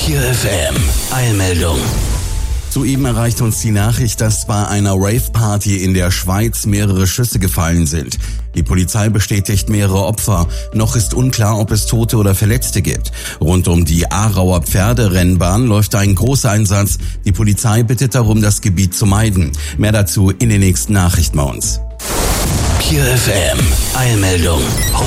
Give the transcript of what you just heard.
Pure FM, Eilmeldung. Soeben erreicht uns die Nachricht, dass bei einer Rave-Party in der Schweiz mehrere Schüsse gefallen sind. Die Polizei bestätigt mehrere Opfer. Noch ist unklar, ob es Tote oder Verletzte gibt. Rund um die Aarauer Pferderennbahn läuft ein Großeinsatz. Die Polizei bittet darum, das Gebiet zu meiden. Mehr dazu in den nächsten Nachrichten bei uns. Pure FM, Eilmeldung.